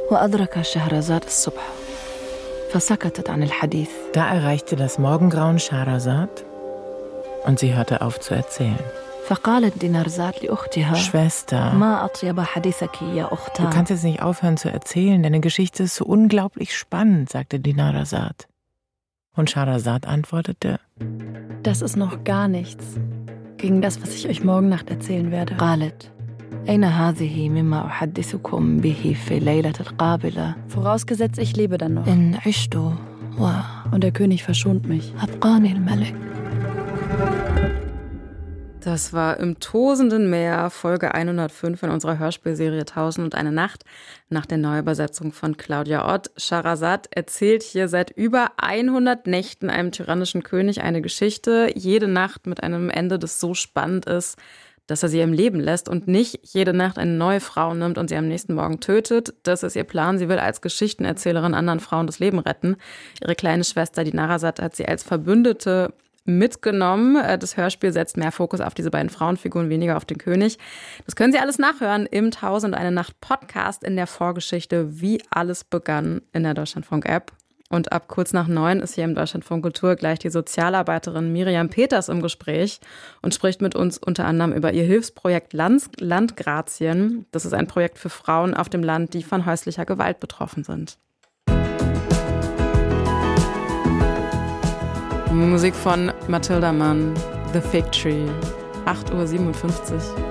وأدرك شهرزاد الصبح فسكتت عن الحديث. Da erreichte das Morgengrauen Schahrazad und sie hörte auf zu erzählen. فقالت دينارزاد لأختها Schwester, ما أطيب حديثك يا du أختان. kannst jetzt nicht aufhören zu erzählen, deine Geschichte ist so unglaublich spannend, sagte Dinarzad. Und Schahrazad antwortete: Das ist noch gar nichts gegen das, was ich euch morgen Nacht erzählen werde. قالت أين هذه مما أحدثكم به في الليلة القابلة Vorausgesetzt, ich lebe dann noch. إن عشت Und der König verschont mich. وأبقاني الملك. Das war Im tosenden Meer, Folge 105 in unserer Hörspielserie 1001 Nacht, nach der Neuübersetzung von Claudia Ott. Schahrazad erzählt hier seit über 100 Nächten einem tyrannischen König eine Geschichte, jede Nacht mit einem Ende, das so spannend ist, dass er sie im Leben lässt und nicht jede Nacht eine neue Frau nimmt und sie am nächsten Morgen tötet. Das ist ihr Plan. Sie will als Geschichtenerzählerin anderen Frauen das Leben retten. Ihre kleine Schwester Dinarzad hat sie als Verbündete mitgenommen. Das Hörspiel setzt mehr Fokus auf diese beiden Frauenfiguren, weniger auf den König. Das können Sie alles nachhören im 1001 Nacht Podcast in der Vorgeschichte, wie alles begann, in der Deutschlandfunk-App. Und ab kurz nach 9 ist hier im Deutschlandfunk Kultur gleich die Sozialarbeiterin Miriam Peters im Gespräch und spricht mit uns unter anderem über ihr Hilfsprojekt Landgrazien. Das ist ein Projekt für Frauen auf dem Land, die von häuslicher Gewalt betroffen sind. Musik von Mathilda Mann, The Fig Tree, 8:57 Uhr.